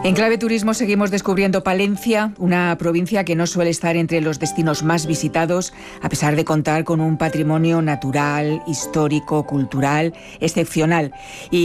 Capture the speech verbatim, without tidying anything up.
En Clave Turismo seguimos descubriendo Palencia, una provincia que no suele estar entre los destinos más visitados, a pesar de contar con un patrimonio natural, histórico, cultural excepcional. Y